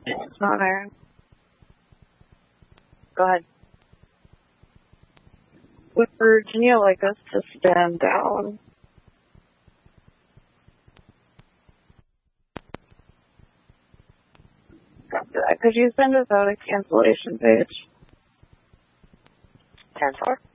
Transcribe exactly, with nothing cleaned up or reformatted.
It's not there. Go ahead. Would Virginia like us to stand down? Could you send us out a cancellation page? ten four.